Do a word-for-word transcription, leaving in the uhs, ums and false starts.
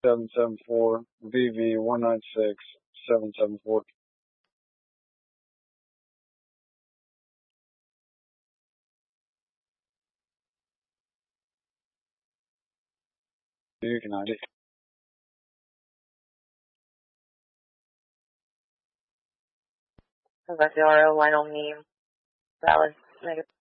seven seven four V V one nine six seven seven four. You can I D. Zero, Lionel Meme, valid, negative.